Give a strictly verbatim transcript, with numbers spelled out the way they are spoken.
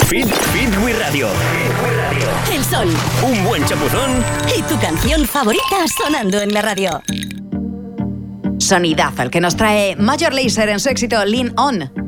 Fit, Fit We Radio. El sol. Un buen chapuzón. Y tu canción favorita sonando en la radio. Sonidazo el que nos trae Major Lazer en su éxito Lean On.